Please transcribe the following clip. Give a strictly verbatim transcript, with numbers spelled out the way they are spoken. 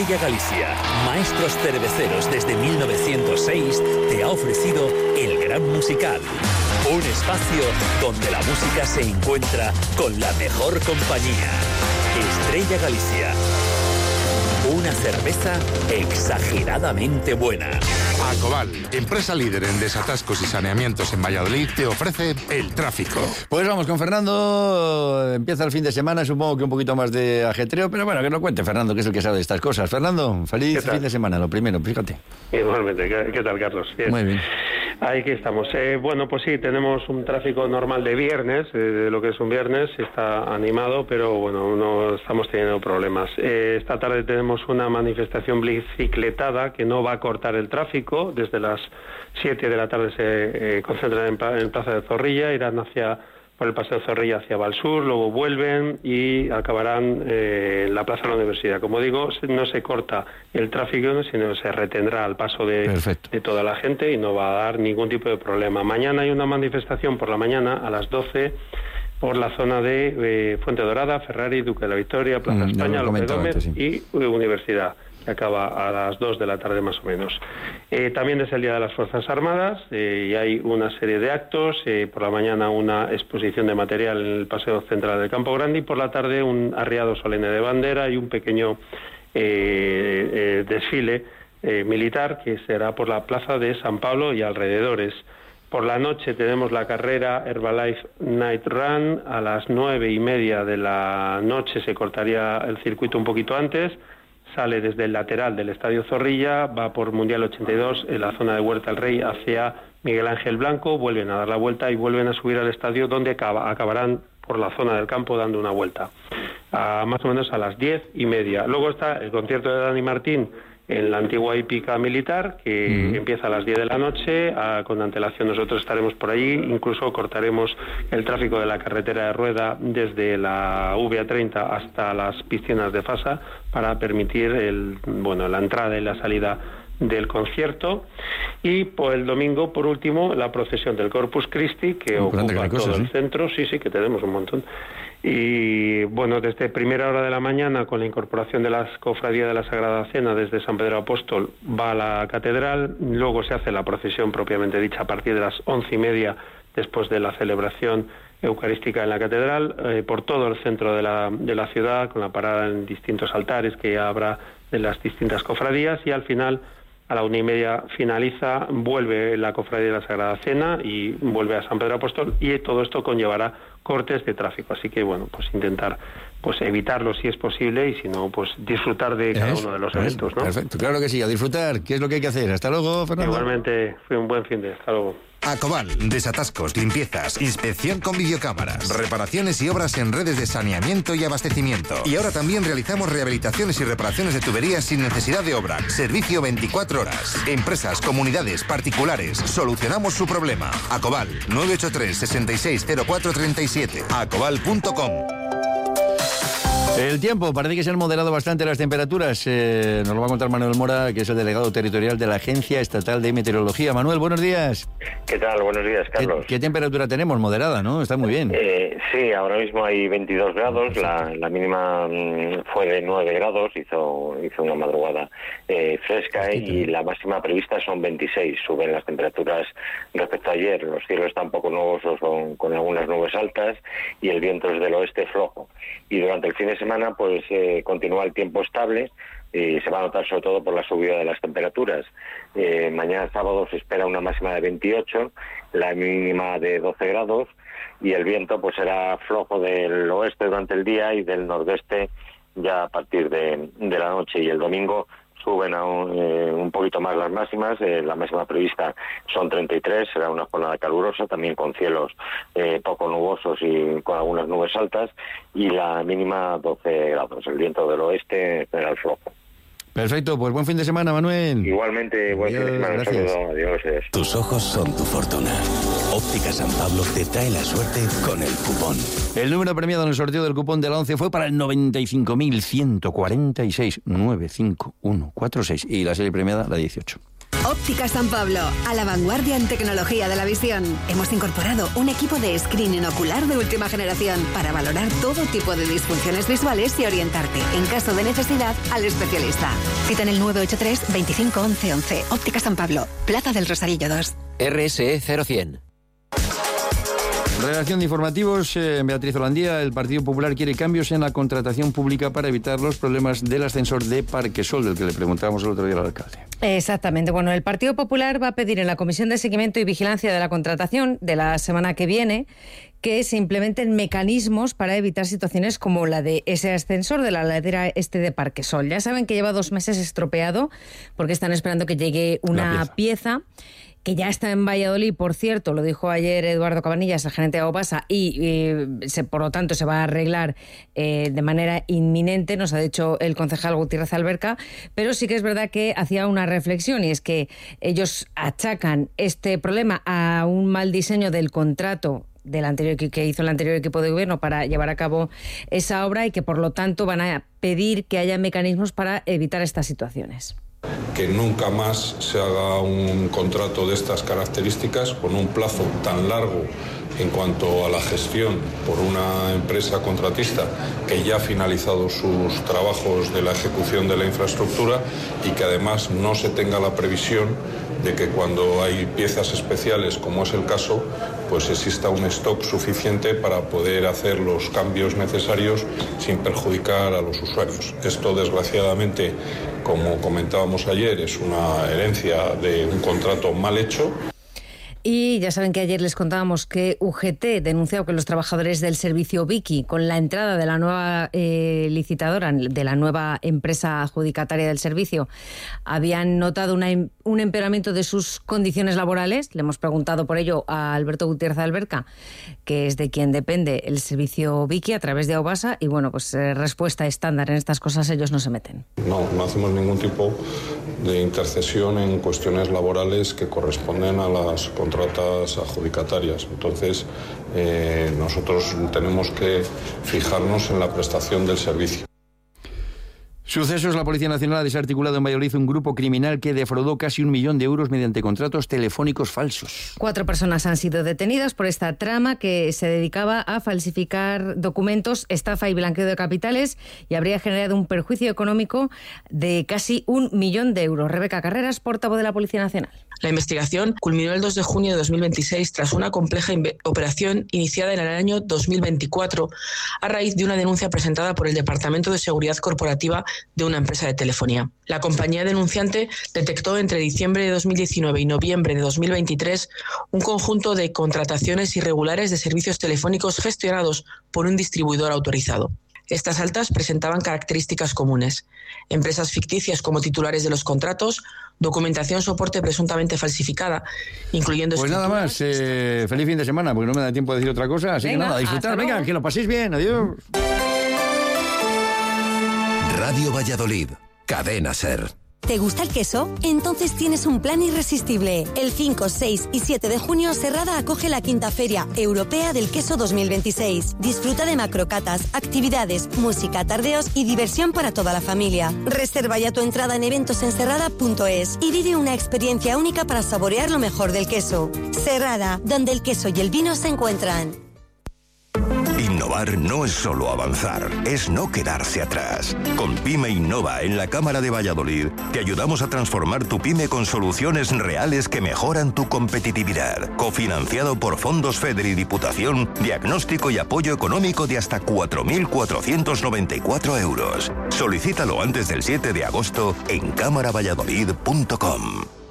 Estrella Galicia, maestros cerveceros desde mil novecientos seis, te ha ofrecido El Gran Musical. Un espacio donde la música se encuentra con la mejor compañía. Estrella Galicia. Una cerveza exageradamente buena. Acobal, empresa líder en desatascos y saneamientos en Valladolid, te ofrece el tráfico. Pues vamos con Fernando. Empieza el fin de semana, supongo que un poquito más de ajetreo, pero bueno, que nos cuente Fernando, que es el que sabe de estas cosas. Fernando, feliz fin de semana, lo primero, fíjate. Igualmente, ¿qué, qué tal, Carlos? Bien. Muy bien. Ahí que estamos. Eh, bueno, pues sí, tenemos un tráfico normal de viernes, eh, de lo que es un viernes, está animado, pero bueno, no estamos teniendo problemas. Eh, esta tarde tenemos una manifestación bicicletada que no va a cortar el tráfico. Desde las siete de la tarde se eh, concentran en, en Plaza de Zorrilla, irán hacia por el Paseo Zorrilla hacia Valsur, luego vuelven y acabarán eh, en la Plaza de la Universidad. Como digo, no se corta el tráfico, sino se retendrá al paso de, de toda la gente y no va a dar ningún tipo de problema. Mañana hay una manifestación por la mañana a las doce por la zona de eh, Fuente Dorada, Ferrari, Duque de la Victoria, Plaza mm, España, López Gómez antes, sí. y Universidad, que acaba a las dos de la tarde más o menos. Eh, también es el Día de las Fuerzas Armadas eh, y hay una serie de actos. Eh, por la mañana una exposición de material en el Paseo Central del Campo Grande y por la tarde un arriado solemne de bandera y un pequeño eh, eh, desfile eh, militar que será por la Plaza de San Pablo y alrededores. Por la noche tenemos la carrera Herbalife Night Run. A las nueve y media de la noche se cortaría el circuito un poquito antes. Sale desde el lateral del Estadio Zorrilla, va por Mundial ochenta y dos en la zona de Huerta del Rey hacia Miguel Ángel Blanco, vuelven a dar la vuelta y vuelven a subir al estadio donde acaba, acabarán por la zona del campo dando una vuelta, a, más o menos a las diez y media. Luego está el concierto de Dani Martín en la antigua hípica militar, que mm. empieza a las diez de la noche. A, con antelación nosotros estaremos por allí, incluso cortaremos el tráfico de la carretera de Rueda desde la V A treinta hasta las piscinas de Fasa para permitir el, bueno, la entrada y la salida del concierto. Y por el domingo, por último, la procesión del Corpus Christi, que oh, ocupa que todo cosas, el ¿eh? centro. Sí, sí, que tenemos un montón. Y bueno, desde primera hora de la mañana, con la incorporación de las cofradías de la Sagrada Cena desde San Pedro Apóstol, va a la catedral. Luego se hace la procesión propiamente dicha a partir de las once y media, después de la celebración eucarística en la catedral, eh, por todo el centro de la, de la ciudad, con la parada en distintos altares que ya habrá de las distintas cofradías, y al final, a la una y media finaliza, vuelve la cofradía de la Sagrada Cena y vuelve a San Pedro Apóstol, y todo esto conllevará cortes de tráfico. Así que, bueno, pues intentar pues evitarlo si es posible y si no, pues disfrutar de cada uno de los eventos, ¿no? Perfecto, claro que sí, a disfrutar, ¿qué es lo que hay que hacer? Hasta luego, Fernando. Igualmente, fue un buen fin de, hasta luego. Acobal, desatascos, limpiezas, inspección con videocámaras, reparaciones y obras en redes de saneamiento y abastecimiento. Y ahora también realizamos rehabilitaciones y reparaciones de tuberías sin necesidad de obra. Servicio veinticuatro horas. Empresas, comunidades, particulares. Solucionamos su problema. Acobal, nueve ocho tres, seis seis cero cuatro tres siete. acobal punto com. El tiempo, parece que se han moderado bastante las temperaturas. Eh, nos lo va a contar Manuel Mora, que es el delegado territorial de la Agencia Estatal de Meteorología. Manuel, buenos días. ¿Qué tal? Buenos días, Carlos. ¿Qué, qué temperatura tenemos? Moderada, ¿no? Está muy bien. Eh, sí, ahora mismo hay veintidós grados, la, la mínima mmm, fue de nueve grados, hizo hizo una madrugada eh, fresca, y la máxima prevista son veintiséis. Suben las temperaturas respecto a ayer, los cielos están poco nubosos con, con algunas nubes altas y el viento es del oeste flojo. Y durante el fin de semana pues eh, continúa el tiempo estable y se va a notar sobre todo por la subida de las temperaturas. Eh, mañana sábado se espera una máxima de veintiocho, la mínima de doce grados, y el viento pues será flojo del oeste durante el día y del nordeste ya a partir de, de la noche. Y el domingo suben a un, eh, un poquito más las máximas, eh, la máxima prevista son treinta y tres, será una jornada calurosa, también con cielos eh, poco nubosos y con algunas nubes altas, y la mínima doce grados, el viento del oeste será el flojo. Perfecto, pues buen fin de semana, Manuel. Igualmente, buen Adiós, fin de semana. gracias. Saludo, adiós. Tus ojos son tu fortuna. Óptica San Pablo te trae la suerte con el cupón. El número premiado en el sorteo del cupón de la once fue para el noventa y cinco mil ciento cuarenta y seis, nueve cinco uno cuatro seis, y la serie premiada la dieciocho. Óptica San Pablo, a la vanguardia en tecnología de la visión. Hemos incorporado un equipo de screening ocular de última generación para valorar todo tipo de disfunciones visuales y orientarte, en caso de necesidad, al especialista. Cita en el nueve ocho tres, veinticinco, once, once. Óptica San Pablo, Plaza del Rosarillo dos. R S E cero cien. Redacción de informativos, eh, Beatriz Holandía. El Partido Popular quiere cambios en la contratación pública para evitar los problemas del ascensor de Parquesol, del que le preguntábamos el otro día al alcalde. Exactamente. Bueno, el Partido Popular va a pedir en la Comisión de Seguimiento y Vigilancia de la Contratación de la semana que viene que se implementen mecanismos para evitar situaciones como la de ese ascensor de la ladera este de Parquesol. Ya saben que lleva dos meses estropeado porque están esperando que llegue una pieza. pieza que ya está en Valladolid, por cierto, lo dijo ayer Eduardo Cabanillas, el gerente de Aubasa, y eh, se, por lo tanto se va a arreglar eh, de manera inminente, nos ha dicho el concejal Gutiérrez Alberca, pero sí que es verdad que hacía una reflexión, y es que ellos achacan este problema a un mal diseño del contrato del anterior que hizo el anterior equipo de gobierno para llevar a cabo esa obra, y que por lo tanto van a pedir que haya mecanismos para evitar estas situaciones. Que nunca más se haga un contrato de estas características con un plazo tan largo en cuanto a la gestión por una empresa contratista que ya ha finalizado sus trabajos de la ejecución de la infraestructura, y que además no se tenga la previsión de que cuando hay piezas especiales, como es el caso, pues exista un stock suficiente para poder hacer los cambios necesarios sin perjudicar a los usuarios. Esto, desgraciadamente, como comentábamos ayer, es una herencia de un contrato mal hecho. Y ya saben que ayer les contábamos que U G T denunciado que los trabajadores del servicio Vicky, con la entrada de la nueva eh, licitadora, de la nueva empresa adjudicataria del servicio, habían notado una, un empeoramiento de sus condiciones laborales. Le hemos preguntado por ello a Alberto Gutiérrez Alberca, que es de quien depende el servicio Vicky a través de Aubasa, y bueno, pues eh, respuesta estándar, en estas cosas ellos no se meten. No, no hacemos ningún tipo de intercesión en cuestiones laborales que corresponden a las contrataciones adjudicatarias. Entonces, eh, nosotros tenemos que fijarnos en la prestación del servicio. Sucesos. La Policía Nacional ha desarticulado en Valladolid un grupo criminal que defraudó casi un millón de euros mediante contratos telefónicos falsos. Cuatro personas han sido detenidas por esta trama que se dedicaba a falsificar documentos, estafa y blanqueo de capitales, y habría generado un perjuicio económico de casi un millón de euros. Rebeca Carreras, portavoz de la Policía Nacional. La investigación culminó el dos de junio de dos mil veintiséis tras una compleja operación iniciada en el año dos mil veinticuatro a raíz de una denuncia presentada por el Departamento de Seguridad Corporativa de una empresa de telefonía. La compañía denunciante detectó entre diciembre de dos mil diecinueve y noviembre de dos mil veintitrés un conjunto de contrataciones irregulares de servicios telefónicos gestionados por un distribuidor autorizado. Estas altas presentaban características comunes: empresas ficticias como titulares de los contratos, documentación soporte presuntamente falsificada, incluyendo... Pues nada más, eh, feliz fin de semana, porque no me da tiempo de decir otra cosa, así venga, que nada, disfrutar, venga, luego. Que lo paséis bien, adiós. Radio Valladolid, Cadena SER. ¿Te gusta el queso? Entonces tienes un plan irresistible. El cinco, seis y siete de junio, Serrada acoge la quinta Feria Europea del Queso dos mil veintiséis. Disfruta de macrocatas, actividades, música, tardeos y diversión para toda la familia. Reserva ya tu entrada en eventos en serrada punto es y vive una experiencia única para saborear lo mejor del queso. Serrada, donde el queso y el vino se encuentran. Innovar no es solo avanzar, es no quedarse atrás. Con Pyme Innova en la Cámara de Valladolid, te ayudamos a transformar tu pyme con soluciones reales que mejoran tu competitividad. Cofinanciado por Fondos FEDER y Diputación, diagnóstico y apoyo económico de hasta cuatro mil cuatrocientos noventa y cuatro euros. Solicítalo antes del siete de agosto en cámara valladolid punto com.